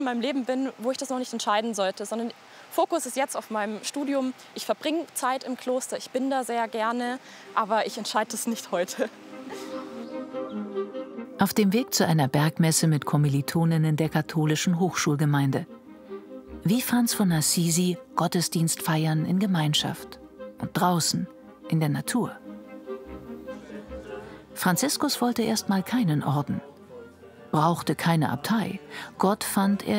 in meinem Leben bin, wo ich das noch nicht entscheiden sollte, sondern Fokus ist jetzt auf meinem Studium. Ich verbringe Zeit im Kloster, ich bin da sehr gerne, aber ich entscheide das nicht heute. Auf dem Weg zu einer Bergmesse mit Kommilitoninnen der katholischen Hochschulgemeinde. Wie Franz von Assisi Gottesdienst feiern in Gemeinschaft und draußen in der Natur. Franziskus wollte erst mal keinen Orden, brauchte keine Abtei. Gott fand er